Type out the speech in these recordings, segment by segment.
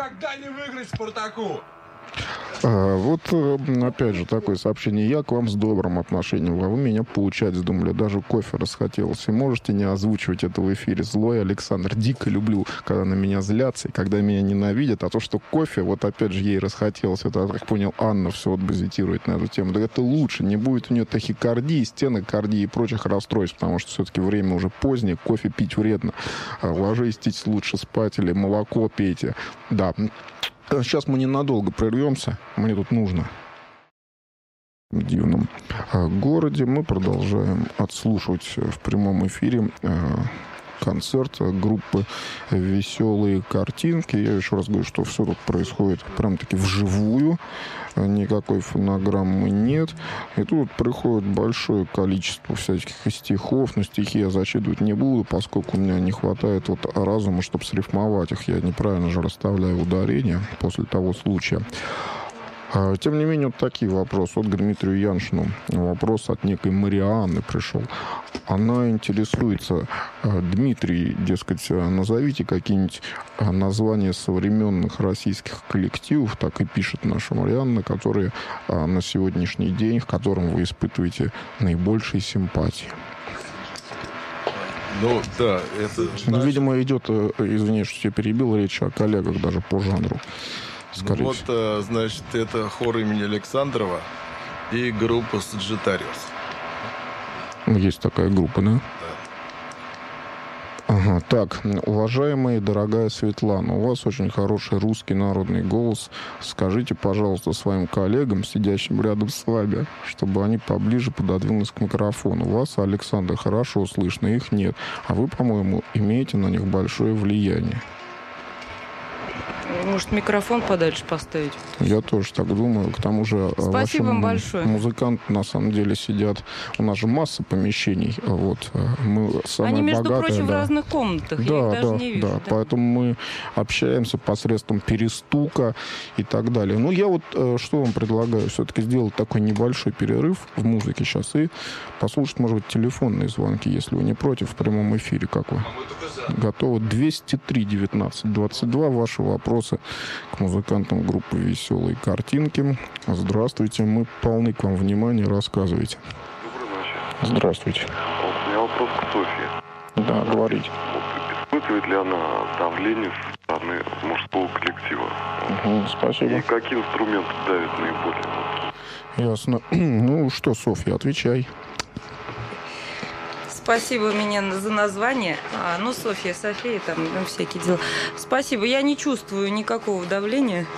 никогда не выиграть Спартаку. Вот опять же такое сообщение. Я к вам с добрым отношением, а вы меня поучать вздумали. Даже кофе расхотелось. И можете не озвучивать это в эфире. Злой Александр. Дико люблю, когда на меня злятся и когда меня ненавидят. А то, что кофе, вот опять же, ей расхотелось. Это, я так понял, Анна все вот базитирует на эту тему. Да это лучше. Не будет у нее тахикардии, стенокардии и прочих расстройств. Потому что все-таки время уже позднее. Кофе пить вредно. Ложитесь лучше спать или молоко пейте. Да. Сейчас мы ненадолго прервемся. Мне тут нужно. В дивном городе мы продолжаем отслушивать в прямом эфире концерт группы «Веселые картинки». Я еще раз говорю, что все тут происходит прям-таки вживую. Никакой фонограммы нет. И тут приходит большое количество всяких стихов. Но стихи я зачитывать не буду, поскольку у меня не хватает вот разума, чтобы срифмовать их. Я неправильно же расставляю ударения после того случая. Тем не менее, вот такие вопросы. Вот Дмитрию Яншину вопрос от некой Марианны пришел. Она интересуется: Дмитрий, дескать, назовите какие-нибудь названия современных российских коллективов, так и пишет наша Марианна, которые на сегодняшний день, к которым вы испытываете наибольшие симпатии. Ну, да, это... Ну, видимо, идет, извиняюсь, что я перебил, речь о коллегах даже по жанру. Ну, вот, значит, это хор имени Александрова и группа Sagittarius. Есть такая группа, да? Да. Ага, так, уважаемая и дорогая Светлана, у вас очень хороший русский народный голос. Скажите, пожалуйста, своим коллегам, сидящим рядом с вами, чтобы они поближе пододвинулись к микрофону. Вас, Александр, хорошо слышно, их нет. А вы, по-моему, имеете на них большое влияние. Может, микрофон подальше поставить? Я тоже так думаю. К тому же... Спасибо вам большое. Музыканты, на самом деле, сидят... У нас же масса помещений. Вот. Мы самые Они, между богатые, прочим, да. в разных комнатах. Да, я их даже не вижу. Да. Поэтому мы общаемся посредством перестука и так далее. Ну, я вот что вам предлагаю? Все-таки сделать такой небольшой перерыв в музыке сейчас и послушать, может быть, телефонные звонки, если вы не против, в прямом эфире. Как вы? Готовы? 203-19-22. Ваши вопросы к музыкантам группы «Веселые картинки». Здравствуйте, мы полны к вам внимания, рассказывайте. Доброй ночи. Здравствуйте. У меня вопрос к Софье. Да, говорите. Испытывает ли она давление со стороны мужского коллектива? Спасибо. И какие инструменты давят наиболее? Ясно. Ну что, Софья, отвечай. Спасибо мне за название. София, там всякие дела. Спасибо. Я не чувствую никакого давления.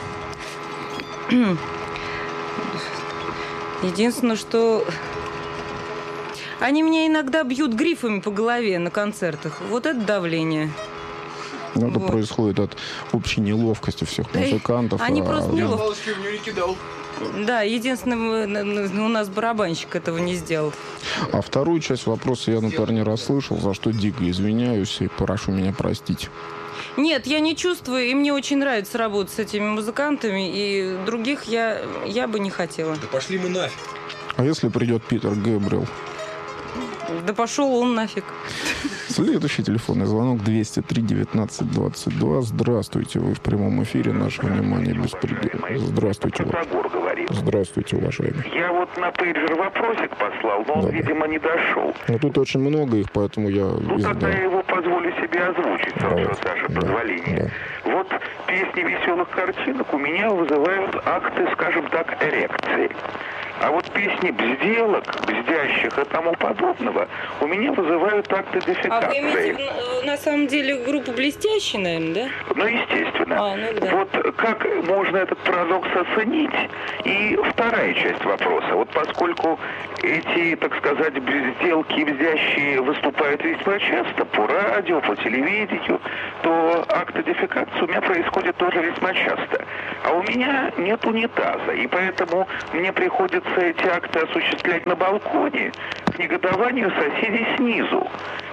Единственное, что они меня иногда бьют грифами по голове на концертах. Вот это давление. Это происходит от общей неловкости всех музыкантов. Они просто Палочки в нее не кидал. Да, единственное, у нас барабанщик этого не сделал. А вторую часть вопроса я, например, не расслышал, за что дико извиняюсь и прошу меня простить. Нет, я не чувствую, и мне очень нравится работать с этими музыкантами, и других я бы не хотела. Да пошли мы нафиг. А если придет Питер Гэбриэл? Да пошел он нафиг. Следующий телефонный звонок 203-19-22. Здравствуйте, вы в прямом эфире. Наше внимание беспредел. Здравствуйте. Здравствуйте, уважаемый. Я вот на пейджер вопросик послал, но он, видимо, не дошел. Но тут очень много их, поэтому я... Тогда я его позволю себе озвучить, с Саша, позволения. Да. Вот песни «Веселых картинок» у меня вызывают акты, скажем так, эрекции. А вот песни бзделок, бздящих и тому подобного у меня вызывают акты дефекации. А вы имеете на самом деле группу «Блестящие», наверное, да? Ну, естественно. Да. Вот как можно этот парадокс оценить? И вторая часть вопроса. Вот поскольку эти, так сказать, бзделки и бздящие выступают весьма часто по радио, по телевидению, то акты дефекации у меня происходят тоже весьма часто. А у меня нет унитаза, и поэтому мне приходится эти акты осуществлять на балконе к негодованию соседей снизу.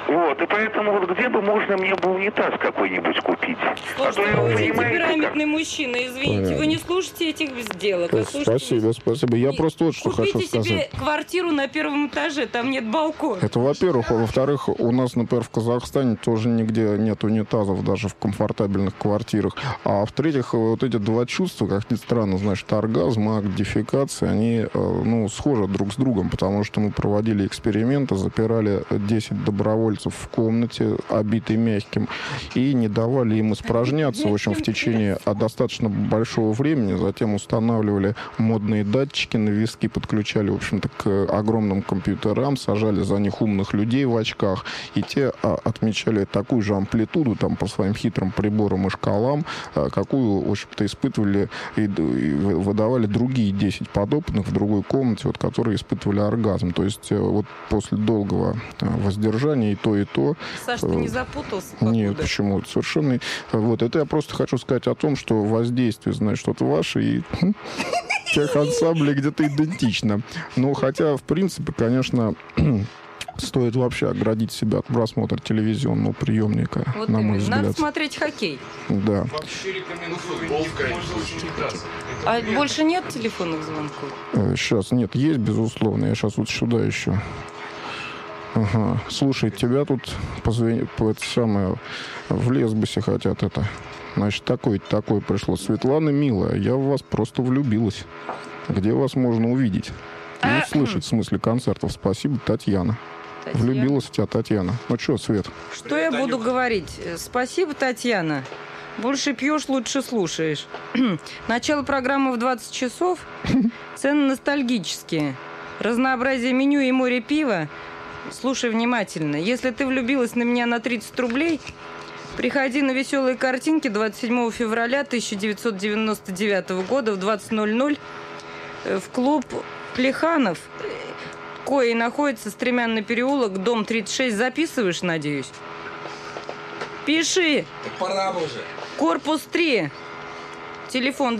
Вот, и поэтому вот где бы можно мне бы унитаз какой-нибудь купить? Слушайте, вы очень понимаете, темпераментный мужчина, извините. Понятно. Вы не слушаете этих сделок. Вы слушаете... Спасибо. Я просто вот что хочу Купите сказать. себе квартиру на первом этаже, там нет балкона. Это, во-первых. А во-вторых, у нас, например, в Казахстане тоже нигде нет унитазов, даже в комфортабельных квартирах. А в-третьих, вот эти два чувства, как ни странно, значит, оргазм, акт дефекации, они, схожи друг с другом, потому что мы проводили эксперименты, запирали 10 добровольцев в комнате, обитой мягким, и не давали им испражняться, в общем, в течение достаточно большого времени. Затем устанавливали модные датчики на виски, подключали, в общем-то, к огромным компьютерам, сажали за них умных людей в очках, и те отмечали такую же амплитуду там по своим хитрым приборам и шкалам, какую, в общем-то, испытывали и выдавали другие 10 подопытных в другой комнате, вот, которые испытывали оргазм. То есть вот после долгого воздержания и то. Саш, ты не запутался? Нет, почему? Совершенно... Вот, это я просто хочу сказать о том, что воздействие, значит, вот ваше и тех ансамблей где-то идентично. Ну, хотя, в принципе, конечно... Стоит вообще оградить себя от просмотра телевизионного приемника, Вот на мой взгляд. Надо смотреть хоккей. Да. Вообще рекомендую. Футбол в крайнем случае. А больше нет телефонных звонков? Сейчас нет, есть, безусловно. Я сейчас вот сюда еще. Ага. Слушай, тебя тут в лесбусе хотят это. Значит, такое пришло. Светлана, милая, я в вас просто влюбилась. Где вас можно увидеть? Ну, слышать, в смысле концертов. Спасибо, Татьяна. Влюбилась в тебя, Татьяна. Ну что, Свет? Что я буду говорить? Спасибо, Татьяна. Больше пьешь, лучше слушаешь. Начало программы в 20 часов. Цены ностальгические. Разнообразие меню и море пива. Слушай внимательно. Если ты влюбилась на меня на 30 рублей, приходи на «Веселые картинки» 27 февраля 1999 года в 20:00 в клуб «Плеханов», кои находится Стремянный переулок, дом 36. Записываешь, надеюсь? Пиши. Так пора бы уже. Корпус 3. Телефон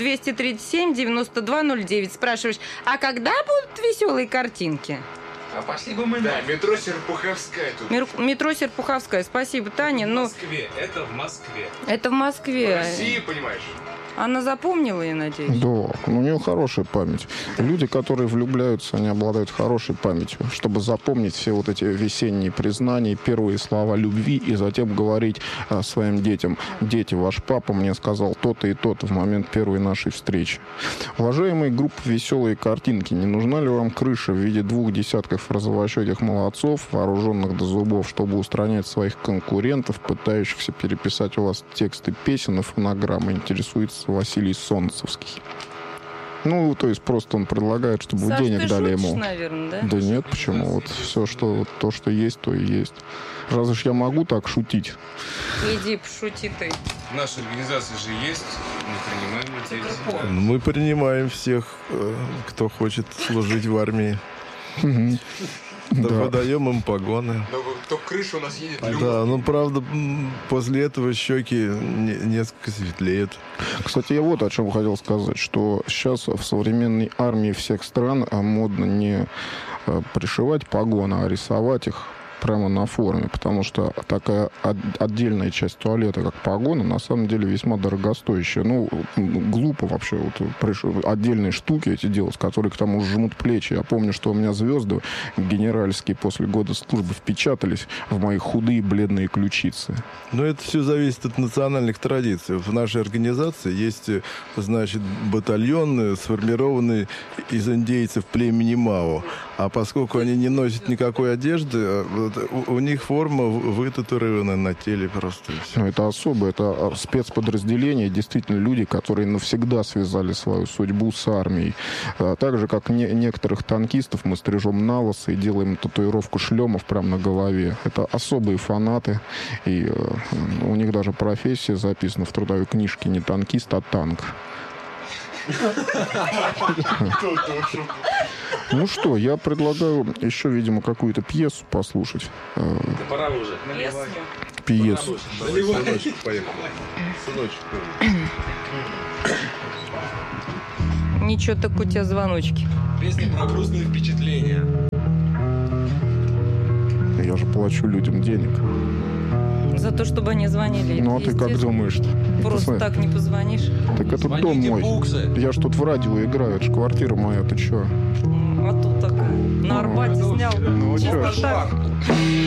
237-9209. Спрашиваешь, а когда будут «Веселые картинки»? А пошли бы мы на метро Серпуховская тут. Метро Серпуховская. Спасибо, Таня. В Москве. Это в Москве. Это в В Москве. России, понимаешь? Она запомнила, я надеюсь? Да, у нее хорошая память. Люди, которые влюбляются, они обладают хорошей памятью, чтобы запомнить все вот эти весенние признания, первые слова любви, и затем говорить своим детям: дети, ваш папа мне сказал то-то и то-то в момент первой нашей встречи. Уважаемые группы «Веселые картинки», не нужна ли вам крыша в виде 2 десятков розовощеких молодцов, вооруженных до зубов, чтобы устранять своих конкурентов, пытающихся переписать у вас тексты песен и фонограммы? Интересуется Василий Солнцевский. Ну, то есть просто он предлагает, чтобы Саш, денег ты дали шутишь, ему. наверное, да? Да нет, почему? Вот все, что то, что есть, то и есть. Разве ж я могу так шутить? Иди, пошути ты. В нашей организации же есть. Мы принимаем людей. Мы принимаем всех, кто хочет служить в армии. Да, Да. выдаем им погоны. Но кто крыша у нас едет? Да, ну правда, после этого щеки несколько светлеют. Кстати, я вот о чем хотел сказать, что сейчас в современной армии всех стран модно не пришивать погоны, а рисовать их прямо на форме, потому что такая отдельная часть туалета, как погоны, на самом деле весьма дорогостоящая. Ну, глупо вообще вот отдельные штуки эти делать, которые к тому же жмут плечи. Я помню, что у меня звезды генеральские после года службы впечатались в мои худые бледные ключицы. Но это все зависит от национальных традиций. В нашей организации есть, значит, батальон, сформированный из индейцев племени Мао. А поскольку они не носят никакой одежды, у них форма вытатуирована на теле просто. Ну, это особо, это спецподразделения, действительно люди, которые навсегда связали свою судьбу с армией. Так же, как некоторых танкистов мы стрижем на лысо и делаем татуировку шлемов прямо на голове. Это особые фанаты, и у них даже профессия записана в трудовой книжке: не танкист, а танк. Ну что, я предлагаю еще, видимо, какую-то пьесу послушать. Пора уже. Пьесу. Сыночек, поехали. Сыночек. Ничего, так у тебя звоночки. Песня про грустные впечатления. я же плачу людям денег. За то, чтобы они звонили. Ну, а ты как Естественно. думаешь? Просто так не позвонишь. Так это дом мой. Я ж тут в радио играю, это ж квартира моя, ты чё? А тут такая. На Арбате снял. Ну, чё Чисто ж. так.